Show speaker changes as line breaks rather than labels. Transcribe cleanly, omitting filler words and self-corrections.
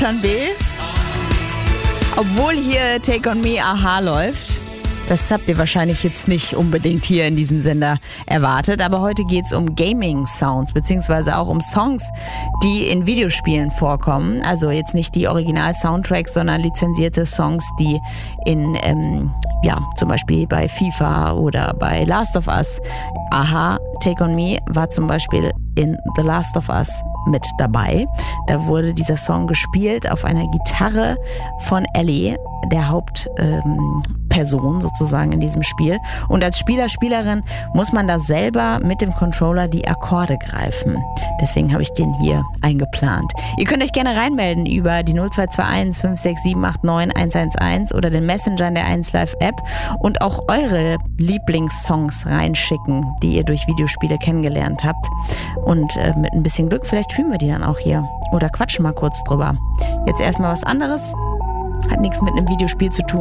Plan B. Obwohl hier Take On Me Aha läuft. Das habt ihr wahrscheinlich jetzt nicht unbedingt hier in diesem Sender erwartet, aber heute geht's um Gaming-Sounds, beziehungsweise auch um Songs, die in Videospielen vorkommen. Also jetzt nicht die Original-Soundtracks, sondern lizenzierte Songs, die in, zum Beispiel bei FIFA oder bei Last of Us. Aha, Take On Me war zum Beispiel in The Last of Us mit dabei. Da wurde dieser Song gespielt auf einer Gitarre von Ellie, der Hauptperson sozusagen in diesem Spiel. Und als Spieler, Spielerin muss man da selber mit dem Controller die Akkorde greifen. Deswegen habe ich den hier eingeplant. Ihr könnt euch gerne reinmelden über die 0221 56789 111 oder den Messenger in der 1Live App und auch eure Lieblingssongs reinschicken, die ihr durch Videospiele kennengelernt habt. Und mit ein bisschen Glück, vielleicht spielen wir die dann auch hier oder quatschen mal kurz drüber. Jetzt erstmal was anderes. Hat nichts mit einem Videospiel zu tun.